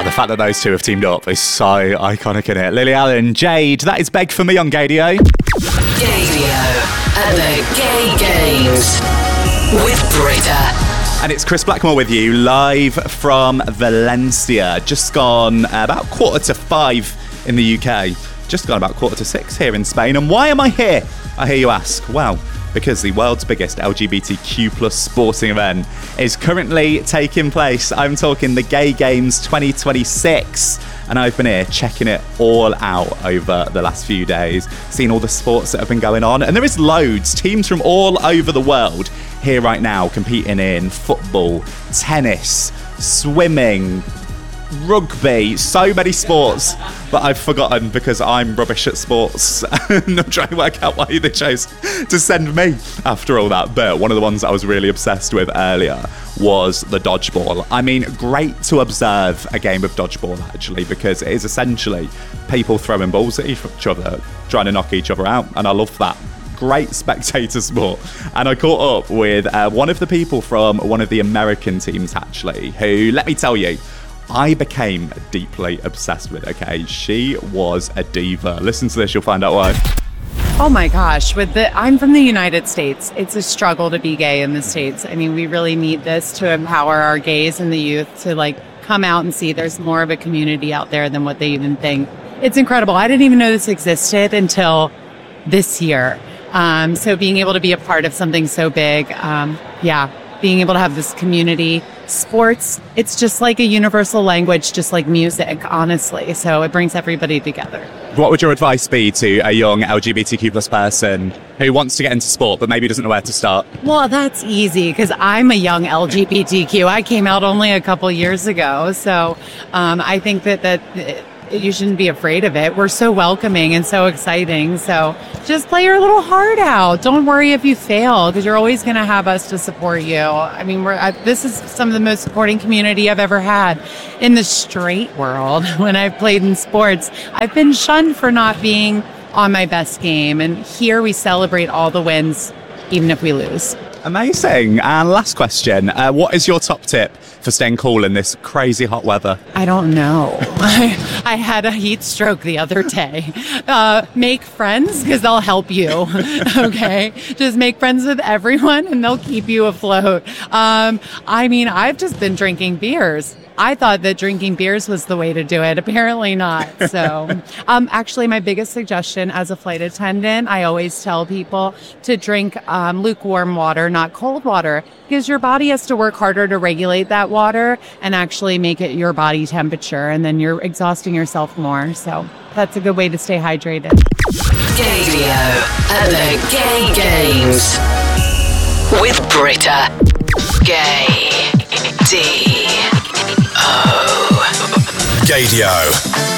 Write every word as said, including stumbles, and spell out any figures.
the fact that those two have teamed up is so iconic, in it? Lily Allen, Jade, that is Beg For Me on Gaydio. Gaydio at the Gay Games with Britta. And it's Chris Blackmore with you, live from Valencia. Just gone uh, about quarter to five in the U K. Just gone about quarter to six here in Spain. And why am I here, I hear you ask? Well, because the world's biggest L G B T Q plus sporting event is currently taking place. I'm talking the Gay Games twenty twenty-six. And I've been here checking it all out over the last few days, seeing all the sports that have been going on. And there is loads, teams from all over the world here right now competing in football, tennis, swimming, rugby, so many sports. But I've forgotten because I'm rubbish at sports. And I'm trying to work out why they chose to send me after all that. But one of the ones I was really obsessed with earlier was the dodgeball. I mean, great to observe a game of dodgeball, actually, because it is essentially people throwing balls at each other, trying to knock each other out. And I love that. Great spectator sport. And I caught up with uh, one of the people from one of the American teams, actually, who, let me tell you, I became deeply obsessed with. Okay, she was a diva. Listen to this, you'll find out why. Oh my gosh, with the I'm from the United States. It's a struggle to be gay in the States. I mean, we really need this to empower our gays and the youth to like come out and see there's more of a community out there than what they even think. It's incredible. I didn't even know this existed until this year. Um, so being able to be a part of something so big, um, yeah, being able to have this community. Sports, it's just like a universal language, just like music, honestly. So it brings everybody together. What would your advice be to a young L G B T Q plus person who wants to get into sport but maybe doesn't know where to start? Well, that's easy because I'm a young L G B T Q. I came out only a couple years ago. So um, I think that, that you shouldn't be afraid of it. We're so welcoming and so exciting. So just play your little heart out. Don't worry if you fail because you're always going to have us to support you. I mean, we're I, this is some of the most supporting community I've ever had in the straight world. When I've played in sports, I've been shunned for not being on my best game. And here we celebrate all the wins, even if we lose. Amazing. And last question, uh, what is your top tip for staying cool in this crazy hot weather? I don't know. I, I had a heat stroke the other day. Uh, make friends because they'll help you. Okay? Just make friends with everyone and they'll keep you afloat. Um, I mean, I've just been drinking beers. I thought that drinking beers was the way to do it. Apparently not. So um, actually, my biggest suggestion as a flight attendant, I always tell people to drink um, lukewarm water, not cold water, because your body has to work harder to regulate that water and actually make it your body temperature. And then you're exhausting yourself more. So that's a good way to stay hydrated. Gaydio at the Gay Games with Britta. Gay D. Oh. Gaydio.